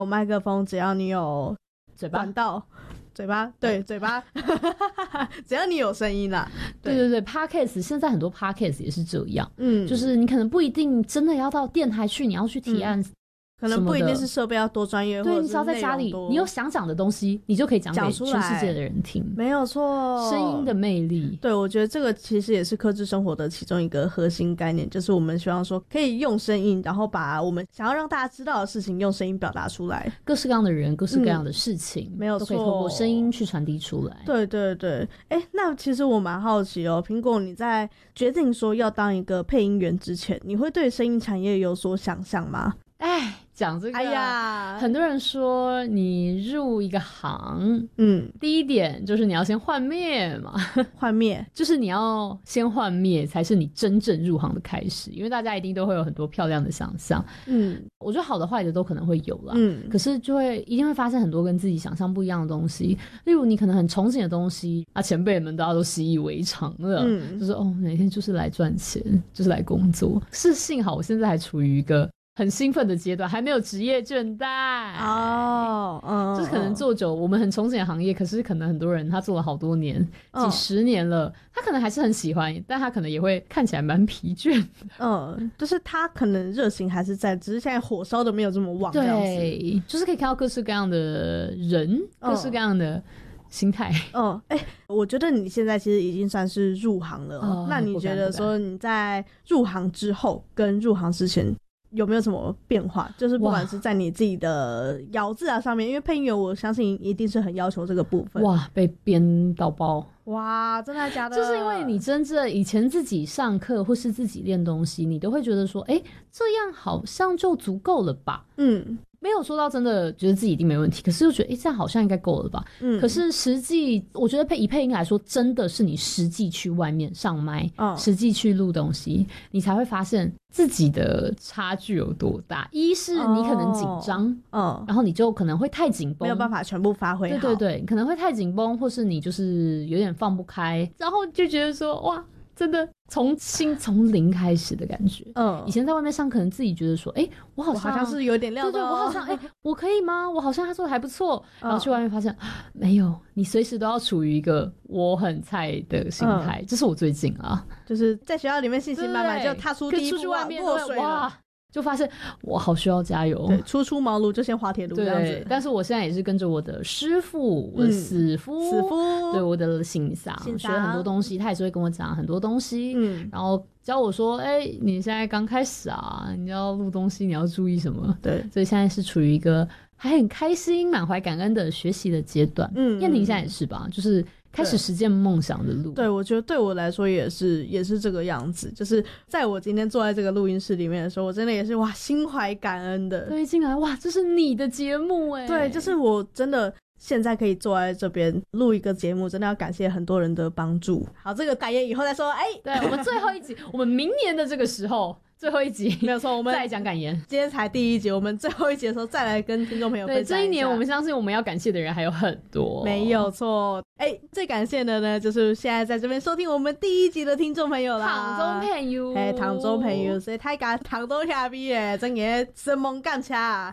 麦克风只要你有嘴巴管道，嘴巴对嘴巴只要你有声音啦。 对对对 Podcast 现在很多 Podcast 也是这样， 嗯， 就是你可能不一定真的要到电台去，你要去提案可能不一定是设备要多专业， 对， 或者你只要在家里，你有想讲的东西，你就可以讲给全世界的人听， 没有错。 声音的魅力， 对，我觉得这个其实也是客制生活的其中一个核心概念，就是我们希望说可以用声音，然后把我们想要让大家知道的事情用声音表达出来， 各式各样的人，各式各样的事情， 没有错， 都可以透过声音去传递出来。 对对对，那其实我蛮好奇哦，苹果你在决定说要当一个配音员之前，你会对声音产业有所想象吗？ 讲这个， 哎呀， 很多人说你入一个行，第一点就是你要先幻灭嘛， 幻灭就是你要先幻灭才是你真正入行的开始，因为大家一定都会有很多漂亮的想象，我觉得好的坏的都可能会有啦，可是一定会发生很多跟自己想象不一样的东西，例如你可能很憧憬的东西啊，前辈们大家都习以为常了，就是每天就是来赚钱，就是来工作，是幸好我现在还处于一个很兴奋的阶段，还没有职业倦怠就是可能做久，我们很憧憬的行业，可是可能很多人他做了好多年，几十年了，他可能还是很喜欢，但他可能也会看起来蛮疲倦的。 就是他可能热情还是在，只是现在火烧的没有这么旺。 对，就是可以看到各式各样的人，各式各样的心态。 我觉得你现在其实已经算是入行了，那你觉得说你在入行之后跟入行之前有没有什么变化？就是不管是在你自己的咬字上面，因为配音员我相信一定是很要求这个部分。 哇，被编到爆！ 哇，真的假的？ 就是因为你真正以前自己上课或是自己练东西，你都会觉得说，这样好像就足够了吧？没有说到真的觉得自己一定没问题，可是又觉得这样好像应该够了吧。可是实际我觉得以配音来说，真的是你实际去外面上麦，实际去录东西，你才会发现自己的差距有多大。一是你可能紧张，然后你就可能会太紧绷， 没有办法全部发挥好。 对对对，可能会太紧绷，或是你就是有点放不开，然后就觉得说哇，真的从零开始的感觉。以前在外面上可能自己觉得说我好像是有点料的， 对对，我好像我可以吗？我好像他做的还不错，然后去外面发现没有，你随时都要处于一个我很菜的心态，这是我最近就是在学校里面信心满满，就踏出第一步，出去外面落水了， 就发现我好需要加油。 对，初出茅庐就先滑铁卢这样子。 但是我现在也是跟着我的师傅，我的死夫，对，我的信赏学很多东西，他也是会跟我讲很多东西，然后教我说你现在刚开始你要录东西你要注意什么。对，所以现在是处于一个还很开心满怀感恩的学习的阶段。燕婷现在也是吧，就是开始实践梦想的路。 对，我觉得对我来说也是这个样子。就是在我今天坐在这个录音室里面的时候，我真的也是心怀感恩的。 对，进来这是你的节目对，就是我真的现在可以坐在这边录一个节目，真的要感谢很多人的帮助。好，这个感言以后再说。 对，我们最后一集我们明年的这个时候最后一集没有错，我们再来讲感言。 今天才第一集，我们最后一集的时候再来跟听众朋友分享一下。 对，这一年我们相信我们要感谢的人还有很多。 没有错。最感谢的呢，就是现在在这边收听我们第一集的听众朋友啦。 唐中朋友， 唐中朋友，所以大家唐都下边诶，真嘅生猛干掐。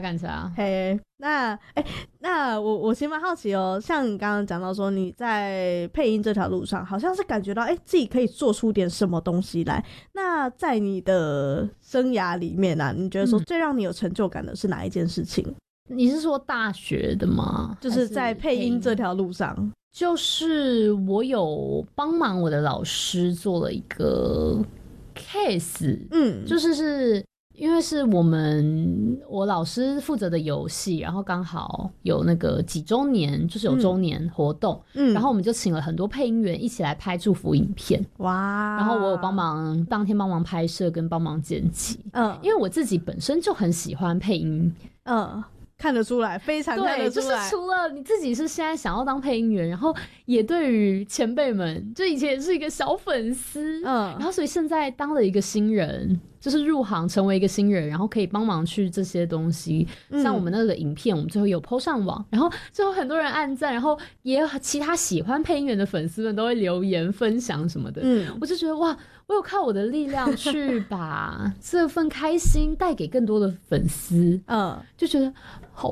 那我其实蛮好奇哦，像你刚刚讲到说你在配音这条路上，好像是感觉到自己可以做出点什么东西来。那在你的生涯里面你觉得说最让你有成就感的是哪一件事情？ 你是说大学的吗？ 就是在配音这条路上， 就是我有帮忙我的老师做了一个 case，就是因为是我老师负责的游戏，然后刚好有那个几周年，就是有周年活动，然后我们就请了很多配音员一起来拍祝福影片。哇！然后我有当天帮忙拍摄跟帮忙剪辑。因为我自己本身就很喜欢配音。 看得出来，非常看得出来。 对，就是除了你自己是现在想要当配音员，然后也对于前辈们，就以前也是一个小粉丝，然后所以现在当了一个新人， 就是入行成为一个新人，然后可以帮忙去这些东西，像我们那个影片我们最后有 po 上网，然后最后很多人按赞，然后也有其他喜欢配音员的粉丝们都会留言分享什么的，我就觉得哇，我有靠我的力量去把这份开心带给更多的粉丝，就觉得好